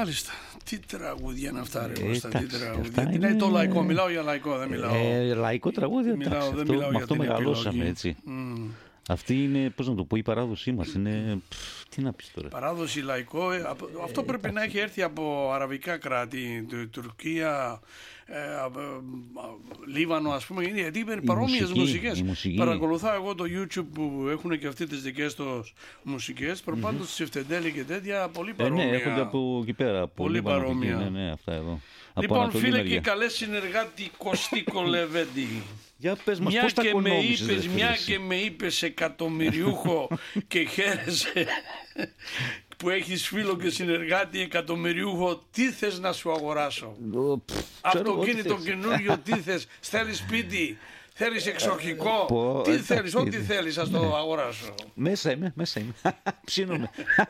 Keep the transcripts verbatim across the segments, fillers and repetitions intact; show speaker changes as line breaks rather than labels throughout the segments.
Μάλιστα. Τι τραγούδια είναι αυτά, ρε Κώστα, τι
εντάξει,
τραγούδια.
αυτά
Τι είναι
είναι-
το λαϊκό, μιλάω για λαϊκό, δεν μιλάω.
Ε, λαϊκό τραγούδι,
Μιλάω,
εντάξει,
δεν
αυτό,
μιλάω
με
για
αυτό
την
μεγαλώσαμε,
επιλογή.
έτσι.
Μμ.
Αυτή είναι, πώς να το πω, η παράδοσή μας. Είναι, πφ, τι να πεις τώρα.
Παράδοση λαϊκό, ε, απο- αυτό πρέπει να έχει έρθει από αραβικά κράτη, Του- Τουρκία, ε, α, ε, α, Λίβανο, ας πούμε, είναι- γιατί είναι παρόμοιες
μουσική,
μουσικές.
η μουσική.
Παρακολουθάω εγώ το YouTube που έχουν και αυτοί τις δικές τους μουσικές, προπάντως mm-hmm. Τσιφτεντέλη και τέτοια, πολύ
Ε,
παρόμοια.
ναι, έρχονται από εκεί πέρα. Από
Πολύ
Λίβανο, από εκεί,
παρόμοια.
Ναι, ναι, αυτά εδώ. Από
Λοιπόν,
Ανατολή
φίλε
μεριά.
και καλέ συνεργάτη Κωστίκο Λεβέντη.
Για πες μας,
Μια
πώς τα
και, με
οικονόμησες,
είπες,
ρε φίλε,
μια
εσύ?
και με είπες εκατομμυριούχο και χαίρεσαι που έχεις φίλο και συνεργάτη εκατομμυριούχο, τι θες να σου αγοράσω?
Ο, πφ, ξέρω εγώ τι
Αυτοκίνητο
θες.
καινούριο, τι θες? Θέλεις σπίτι? Θέλεις εξοχικό?
πω,
Τι
εντάξει,
θέλεις? Ό,τι
ναι.
θέλεις ας το αγοράσω.
Μέσα είμαι, μέσα είμαι. Ψήνομαι.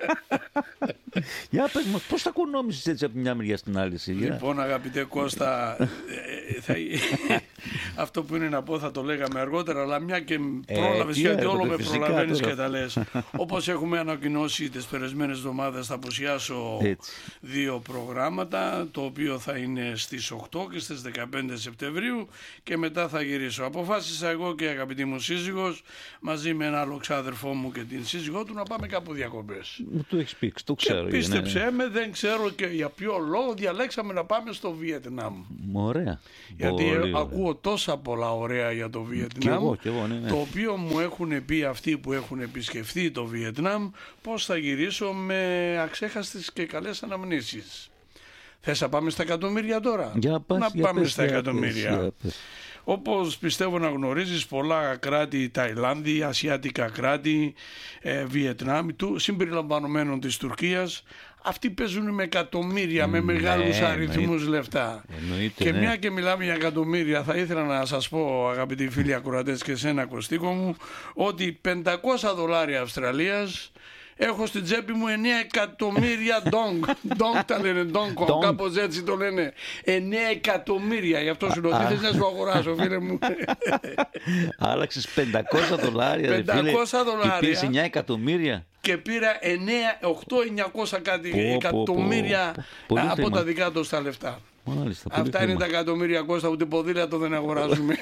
Για πες μας, πώς τα οικονόμησες έτσι από μια μεριά στην άλλη, εσύ? Για.
Λοιπόν, αγαπητέ Κώστα, ε, ε, θα- αυτό που είναι να πω θα το λέγαμε αργότερα, αλλά μια και πρόλαβες,
τι
γιατί
έργο,
όλο με
φυσικά
προλαβαίνεις
τώρα.
και τα λες. Όπως έχουμε ανακοινώσει τις περασμένες εβδομάδες, θα απουσιάσω
Έτσι.
δύο προγράμματα, το οποίο θα είναι στις οκτώ και στις δεκαπέντε Σεπτεμβρίου και μετά θα γυρίσω. Αποφάσισα εγώ και η αγαπητή μου σύζυγος, μαζί με ένα άλλο ξάδερφό μου και την σύζυγό του, να πάμε κάπου διακοπές.
Μου το έχεις πει, το ξέρω.
Και
ναι,
πίστεψέ
ναι.
με, δεν ξέρω και για ποιο λόγο διαλέξαμε να πάμε στο Βιετνάμ.
Ωραία.
Γιατί
Πολύ
ε,
ωραία.
ακούω τόσα πολλά ωραία για το Βιετνάμ,
εγώ, κι εγώ, ναι, ναι.
το οποίο μου έχουν πει αυτοί που έχουν επισκεφθεί το Βιετνάμ, πώς θα γυρίσω με αξέχαστες και καλές αναμνήσεις. Θες να πάμε στα εκατομμύρια τώρα?
Για πας,
να
για
πάμε
πες,
στα
για πες,
εκατομμύρια.
για πες.
Όπως πιστεύω να γνωρίζεις, πολλά κράτη, Ταϊλάνδη, ασιατικά κράτη, ε, Βιετνάμ, του, συμπεριλαμβανομένων της Τουρκίας, αυτοί παίζουν με εκατομμύρια, με μεγάλους
ναι,
αριθμούς
εννοείται.
λεφτά.
Εννοείται,
Και
ναι.
μια και μιλάμε για εκατομμύρια, θα ήθελα να σας πω, αγαπητοί φίλοι ακροατές και σένα Κωστίκο μου, ότι πεντακόσια δολάρια Αυστραλίας έχω στην τσέπη μου εννέα εκατομμύρια ντόγκ. Ντόγκ τα λένε, ντόγκο,
Ντόγκ.
κάπως έτσι το λένε. εννέα εκατομμύρια, γι' αυτό σου λέω, τι θες να σου αγοράσω, φίλε μου?
Άλλαξες πεντακόσια δολάρια, ρε φίλε,
πεντακόσια δολάρια.
και πήρες εννέα εκατομμύρια.
Και πήρα εννέα, οκτώ εννιακόσια κάτι
Πω, πω,
εκατομμύρια
πω, πω. Πολύ
από
χρήμα.
τα δικά τους τα λεφτά.
Μάλιστα, πολύ
Αυτά είναι
χρήμα.
τα εκατομμύρια, Κώστα, ούτε ποδήλατο δεν αγοράζουμε.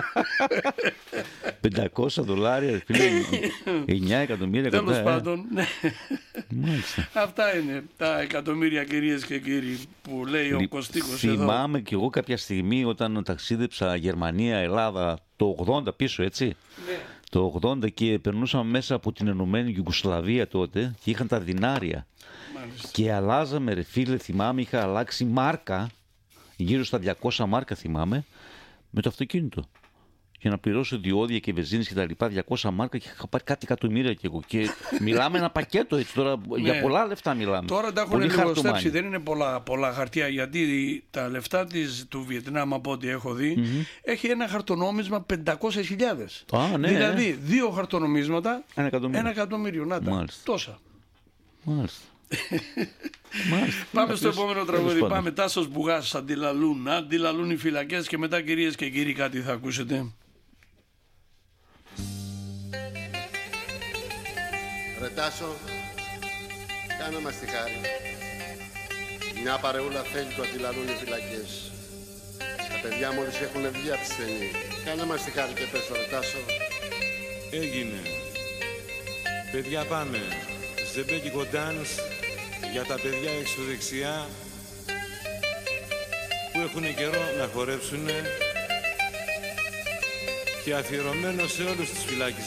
πεντακόσια δολάρια, ρε φίλε, εννέα εκατομμύρια
Τέλος
κοντά, ε.
πάντων, ναι.
Μάλιστα.
Αυτά είναι τα εκατομμύρια, κυρίες και κύριοι, που λέει ο
Λι-
Κωστίκος εδώ.
Θυμάμαι κι εγώ κάποια στιγμή όταν ταξίδεψα Γερμανία, Ελλάδα, το ογδόντα πίσω, έτσι.
Ναι.
Το ογδόντα και περνούσαμε μέσα από την Ενωμένη Ιουγκοσλαβία τότε και είχαν τα δινάρια.
Μάλιστα.
Και αλλάζαμε, ρε φίλε, θυμάμαι, είχα αλλάξει μάρκα, γύρω στα διακόσια μάρκα θυμάμαι, με το αυτοκίνητο. Για να πληρώσω διόδια και βενζίνες και τα λοιπά, διακόσια μάρκα, και είχα πάρει κάτι εκατομμύρια κι εγώ. Και μιλάμε ένα πακέτο έτσι τώρα, για πολλά λεφτά μιλάμε.
Τώρα τα έχουν
Πολύ
λιγοστέψει,
χαρτομάνι.
δεν είναι πολλά, πολλά χαρτιά, γιατί τα λεφτά της, του Βιετνάμ, από ό,τι έχω δει, έχει ένα χαρτονόμισμα πεντακόσιες χιλιάδες.
Α, ναι,
δηλαδή δύο χαρτονομίσματα,
Ένα εκατομμύριο.
ένα εκατομμύριο. Να τα,
Μάλιστα.
τόσα.
Μάλιστα. Μάλιστα.
Πάμε
Να
στο
πεις,
επόμενο
τέλος
τραγούδι.
πάντων.
Πάμε Τάσος Μπουγάς, αντιλαλούν. Αντιλαλούν οι φυλακές και μετά, κυρίες και κύριοι, κάτι θα ακούσετε.
Ρε Τάσο, κάνε μας τη χάρη. Μια παρεούλα θέλει το αντιλαλούν οι φυλακές. Τα παιδιά μόλις έχουν βγει από τη στενή. Κάνε μας τη χάρη και πες το, ρε Τάσο.
Έγινε. Παιδιά, πάμε. Ζεμπέκικο dance για τα παιδιά εξωδεξιά που έχουν καιρό να χορέψουνε και αφιερωμένο σε όλους τους φυλακισμένους.